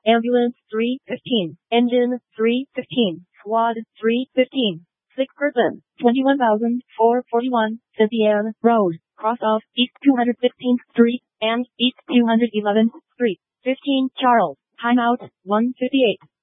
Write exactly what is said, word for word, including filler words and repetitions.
Ambulance three fifteen. Engine three fifteen. Squad three fifteen. Sick person, twenty-one thousand four hundred forty-one, Cynthiana Road, cross off East two hundred fifteenth Street, and East two hundred eleventh Street. fifteen Charles, timeout, one fifty-eight.